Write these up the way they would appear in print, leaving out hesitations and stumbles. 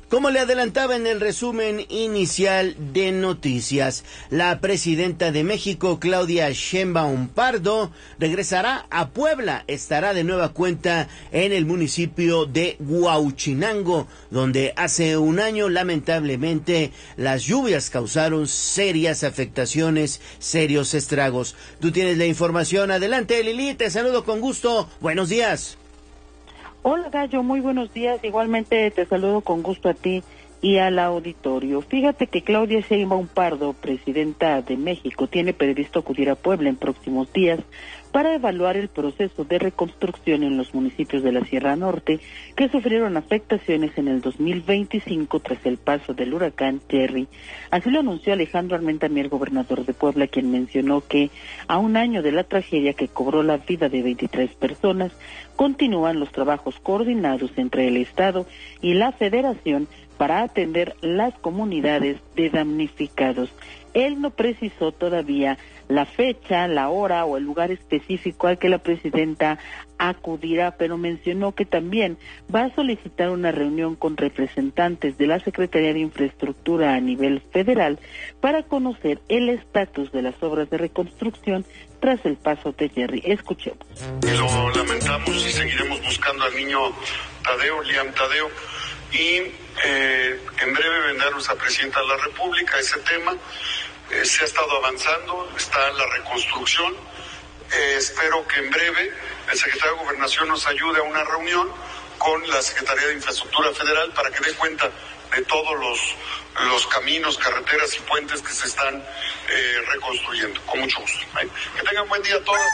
Como le adelantaba en el resumen inicial de noticias, la presidenta de México, Claudia Sheinbaum Pardo, regresará a Puebla. Estará de nueva cuenta en el municipio de Huauchinango, donde hace un año, lamentablemente, las lluvias causaron serias afectaciones, serios estragos. Tú tienes la información. Adelante, Lili, te saludo con gusto. Buenos días. Hola Gallo, muy buenos días. Igualmente te saludo con gusto a ti y al auditorio. Fíjate que Claudia Sheinbaum Pardo, presidenta de México, tiene previsto acudir a Puebla en próximos días para evaluar el proceso de reconstrucción en los municipios de la Sierra Norte que sufrieron afectaciones en el 2025 tras el paso del huracán Jerry. Así lo anunció Alejandro Armenta Mier, gobernador de Puebla, quien mencionó que a un año de la tragedia que cobró la vida de 23 personas, continúan los trabajos coordinados entre el Estado y la Federación para atender las comunidades de damnificados. Él no precisó todavía la fecha, la hora o el lugar específico al que la presidenta acudirá, pero mencionó que también va a solicitar una reunión con representantes de la Secretaría de Infraestructura a nivel federal para conocer el estatus de las obras de reconstrucción tras el paso de Jerry. Escuchemos. Lo lamentamos y seguiremos buscando al niño Tadeo, Liam Tadeo, y en breve vendrá nuestra presidenta de la República ese tema. Se ha estado avanzando, está la reconstrucción. Espero que en breve el secretario de Gobernación nos ayude a una reunión con la Secretaría de Infraestructura Federal para que dé cuenta de todos los caminos, carreteras y puentes que se están reconstruyendo. Con mucho gusto. Que tengan buen día a todos.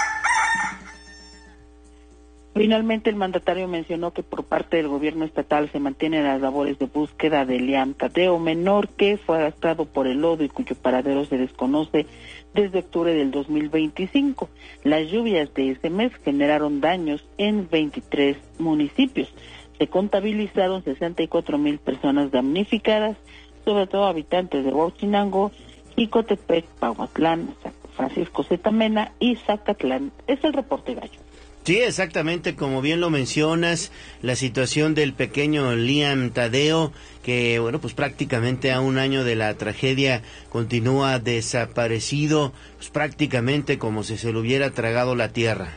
Finalmente, el mandatario mencionó que por parte del gobierno estatal se mantienen las labores de búsqueda de Liam Tadeo, menor que fue arrastrado por el lodo y cuyo paradero se desconoce desde octubre del 2025. Las lluvias de ese mes generaron daños en 23 municipios. Se contabilizaron 64,000 personas damnificadas, sobre todo habitantes de Huauchinango, Jicotepec, Pahuatlán, Francisco Zetamena y Zacatlán. Es el reporte, Gallo. Sí, exactamente, como bien lo mencionas, la situación del pequeño Liam Tadeo, que bueno, pues prácticamente a un año de la tragedia continúa desaparecido, pues prácticamente como si se lo hubiera tragado la tierra.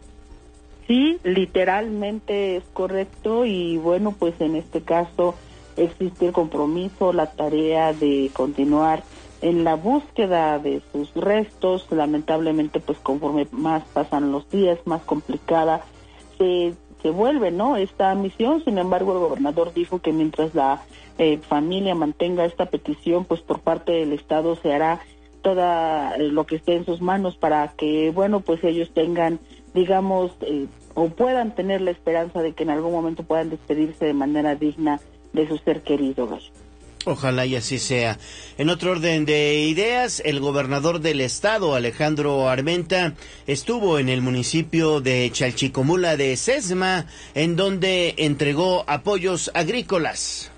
Sí, literalmente es correcto, y bueno, pues en este caso existe el compromiso, la tarea de continuar en la búsqueda de sus restos. Lamentablemente, pues conforme más pasan los días, más complicada se vuelve, ¿no?, esta misión. Sin embargo, el gobernador dijo que mientras la familia mantenga esta petición, pues por parte del Estado se hará todo lo que esté en sus manos para que, bueno, pues ellos tengan, digamos, o puedan tener la esperanza de que en algún momento puedan despedirse de manera digna de su ser querido. Ojalá y así sea. En otro orden de ideas, el gobernador del estado, Alejandro Armenta, estuvo en el municipio de Chalchicomula de Sesma, en donde entregó apoyos agrícolas.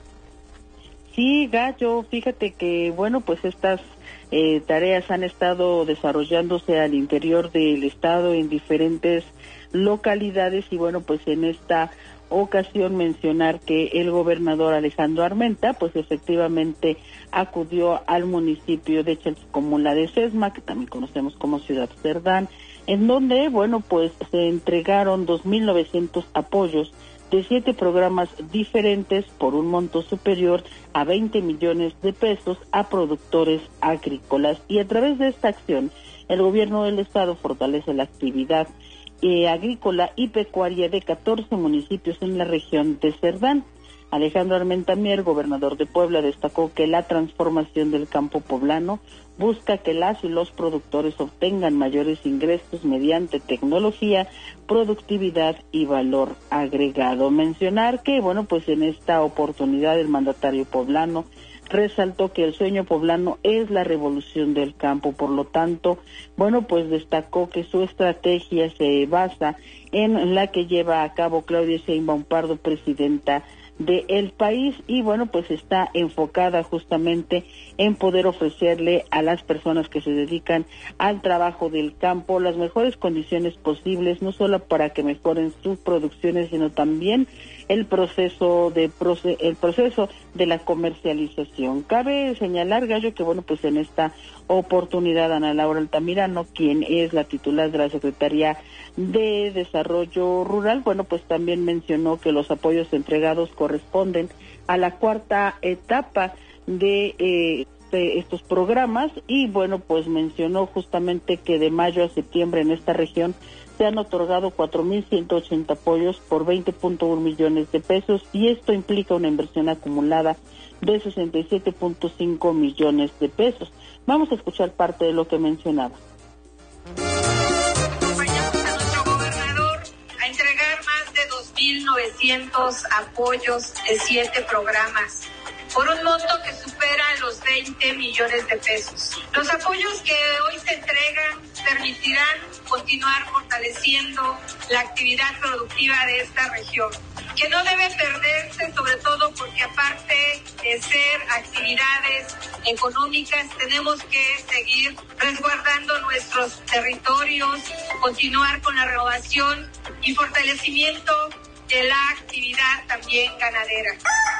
Sí, Gallo, fíjate que, bueno, pues estas tareas han estado desarrollándose al interior del estado en diferentes localidades, y bueno, pues en esta ocasión mencionar que el gobernador Alejandro Armenta pues efectivamente acudió al municipio de Chalchicomula de Sesma, que también conocemos como Ciudad Cerdán, en donde, bueno, pues se entregaron 2,900 apoyos de 7 programas diferentes por un monto superior a 20 millones de pesos a productores agrícolas. Y a través de esta acción, el gobierno del estado fortalece la actividad agrícola y pecuaria de 14 municipios en la región de Cerdán. Alejandro Armenta Mier, gobernador de Puebla, destacó que la transformación del campo poblano busca que las y los productores obtengan mayores ingresos mediante tecnología, productividad y valor agregado. Mencionar que, bueno, pues en esta oportunidad el mandatario poblano resaltó que el sueño poblano es la revolución del campo. Por lo tanto, bueno, pues destacó que su estrategia se basa en la que lleva a cabo Claudia Sheinbaum Pardo, presidenta del país, y bueno, pues está enfocada justamente en poder ofrecerle a las personas que se dedican al trabajo del campo las mejores condiciones posibles, no solo para que mejoren sus producciones, sino también el proceso de la comercialización. Cabe señalar, Gallo, que bueno, pues en esta oportunidad Ana Laura Altamirano, quien es la titular de la Secretaría de Desarrollo Rural, bueno, pues también mencionó que los apoyos entregados corresponden a la cuarta etapa de estos programas y bueno, pues mencionó justamente que de mayo a septiembre en esta región se han otorgado 4.180 apoyos por 20.1 millones de pesos y esto implica una inversión acumulada de 67.5 millones de pesos. Vamos a escuchar parte de lo que mencionaba. Acompañamos a nuestro gobernador a entregar más de 2.900 apoyos de 7 programas por un monto que supera los 20 millones de pesos. Los apoyos que hoy se entregan permitirán continuar fortaleciendo la actividad productiva de esta región, que no debe perderse, sobre todo porque aparte de ser actividades económicas, tenemos que seguir resguardando nuestros territorios, continuar con la renovación y fortalecimiento de la actividad también ganadera.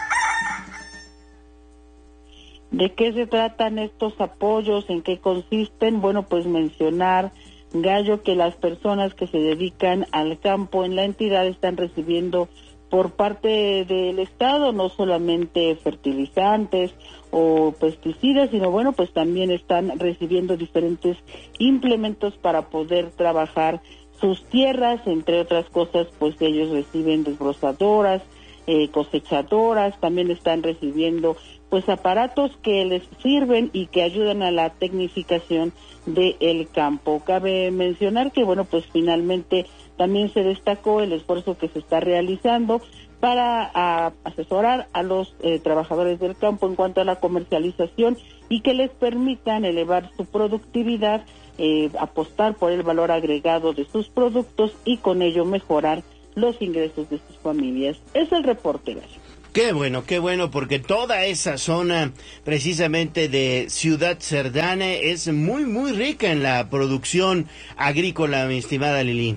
¿De qué se tratan estos apoyos? ¿En qué consisten? Bueno, pues mencionar, Gallo, que las personas que se dedican al campo en la entidad están recibiendo por parte del Estado no solamente fertilizantes o pesticidas, sino bueno, pues también están recibiendo diferentes implementos para poder trabajar sus tierras, entre otras cosas, pues ellos reciben desbrozadoras, cosechadoras, también están recibiendo pues aparatos que les sirven y que ayudan a la tecnificación del campo. Cabe mencionar que bueno, pues finalmente también se destacó el esfuerzo que se está realizando para asesorar a los trabajadores del campo en cuanto a la comercialización y que les permitan elevar su productividad, apostar por el valor agregado de sus productos y con ello mejorar los ingresos de sus familias. Es el reporte, Gallo. Qué bueno, porque toda esa zona precisamente de Ciudad Cerdán es muy, muy rica en la producción agrícola, mi estimada Lili.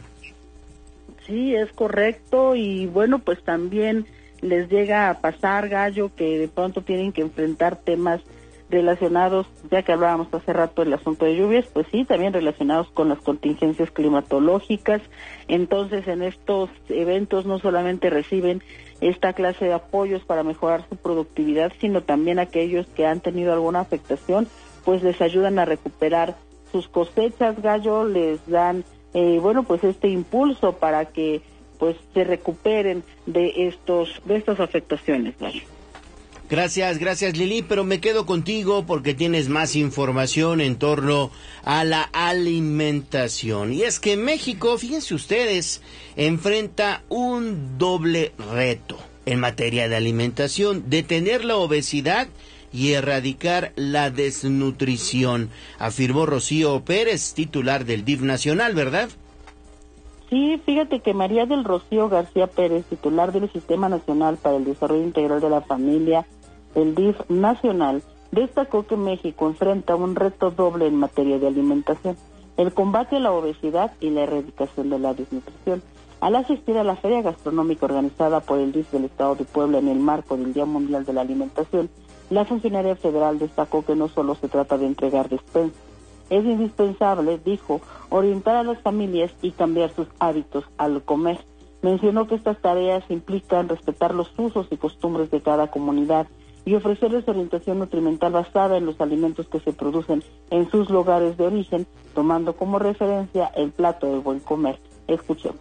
Sí, es correcto, y bueno, pues también les llega a pasar, Gallo, que de pronto tienen que enfrentar temas relacionados, ya que hablábamos hace rato del asunto de lluvias, pues sí, también relacionados con las contingencias climatológicas. Entonces, en estos eventos no solamente reciben esta clase de apoyos para mejorar su productividad, sino también aquellos que han tenido alguna afectación, pues les ayudan a recuperar sus cosechas, Gallo, les dan, bueno, pues este impulso para que pues se recuperen de estas afectaciones, Gallo. Gracias Lili, pero me quedo contigo porque tienes más información en torno a la alimentación. Y es que México, fíjense ustedes, enfrenta un doble reto en materia de alimentación: detener la obesidad y erradicar la desnutrición, afirmó Rocío Pérez, titular del DIF nacional, ¿verdad? Sí, fíjate que María del Rocío García Pérez, titular del Sistema Nacional para el Desarrollo Integral de la Familia, el DIF nacional, destacó que México enfrenta un reto doble en materia de alimentación: el combate a la obesidad y la erradicación de la desnutrición. Al asistir a la feria gastronómica organizada por el DIF del Estado de Puebla en el marco del Día Mundial de la Alimentación, la funcionaria federal destacó que no solo se trata de entregar despensas. Es indispensable, dijo, orientar a las familias y cambiar sus hábitos al comer. Mencionó que estas tareas implican respetar los usos y costumbres de cada comunidad y ofrecerles orientación nutrimental basada en los alimentos que se producen en sus lugares de origen, tomando como referencia el plato del buen comer. Escuchemos.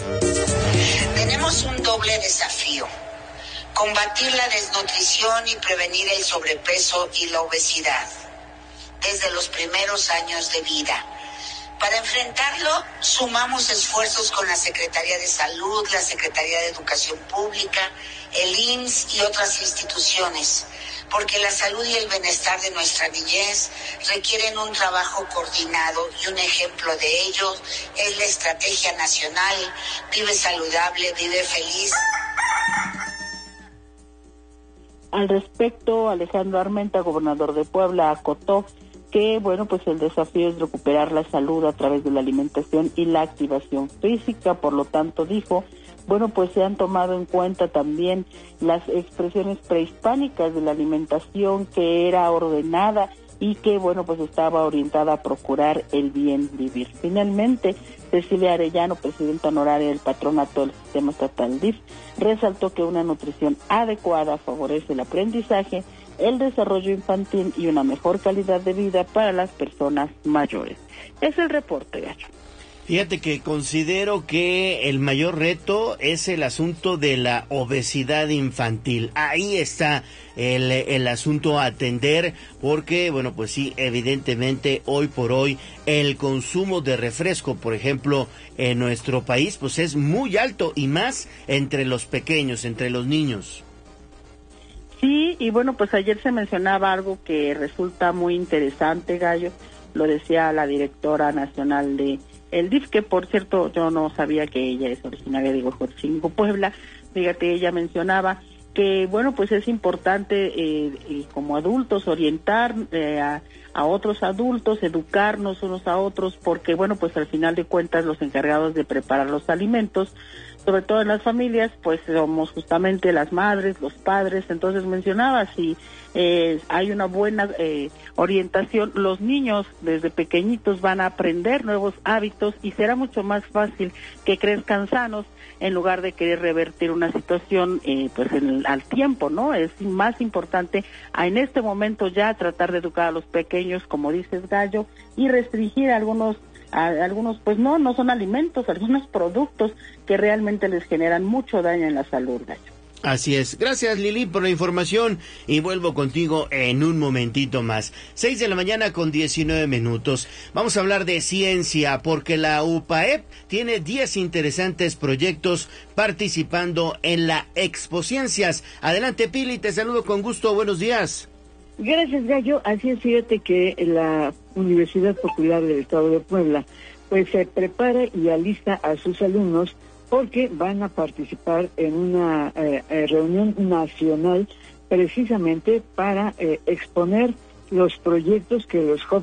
Tenemos un doble desafío: combatir la desnutrición y prevenir el sobrepeso y la obesidad desde los primeros años de vida. Para enfrentarlo, sumamos esfuerzos con la Secretaría de Salud, la Secretaría de Educación Pública, el IMSS y otras instituciones, porque la salud y el bienestar de nuestra niñez requieren un trabajo coordinado, y un ejemplo de ello es la Estrategia Nacional Vive Saludable, Vive Feliz. Al respecto, Alejandro Armenta, gobernador de Puebla, acotó que, bueno, pues el desafío es recuperar la salud a través de la alimentación y la activación física. Por lo tanto, dijo, bueno, pues se han tomado en cuenta también las expresiones prehispánicas de la alimentación, que era ordenada y que, bueno, pues estaba orientada a procurar el bien vivir. Finalmente, Cecilia Arellano, presidenta honoraria del Patronato del Sistema Estatal DIF, resaltó que una nutrición adecuada favorece el aprendizaje, el desarrollo infantil y una mejor calidad de vida para las personas mayores. Es el reporte, Gacho. Fíjate que considero que el mayor reto es el asunto de la obesidad infantil. Ahí está el asunto a atender, porque, bueno, pues sí, evidentemente hoy por hoy el consumo de refresco, por ejemplo, en nuestro país, pues es muy alto, y más entre los pequeños, entre los niños. Sí, y bueno, pues ayer se mencionaba algo que resulta muy interesante, Gallo. Lo decía la directora nacional de el DIF, que por cierto yo no sabía que ella es originaria de Huejotzingo, Puebla. Fíjate, ella mencionaba que, bueno, pues es importante como adultos orientar a otros adultos, educarnos unos a otros, porque, bueno, pues al final de cuentas los encargados de preparar los alimentos, sobre todo en las familias, pues somos justamente las madres, los padres. Entonces mencionaba, si hay una buena orientación, los niños desde pequeñitos van a aprender nuevos hábitos y será mucho más fácil que crezcan sanos, en lugar de querer revertir una situación pues al tiempo, ¿no? Es más importante en este momento ya tratar de educar a los pequeños, como dices, Gallo, y restringir algunos pues no son alimentos, algunos productos que realmente les generan mucho daño en la salud, Gallo. Así es. Gracias, Lili, por la información, y vuelvo contigo en un momentito más. 6:19 a.m. Vamos a hablar de ciencia, porque la UPAEP tiene 10 interesantes proyectos participando en la Expociencias. Adelante, Pili, te saludo con gusto. Buenos días. Gracias, Gallo. Así es, fíjate que la Universidad Popular del Estado de Puebla pues se prepara y alista a sus alumnos, porque van a participar en una reunión nacional precisamente para exponer los proyectos que los jóvenes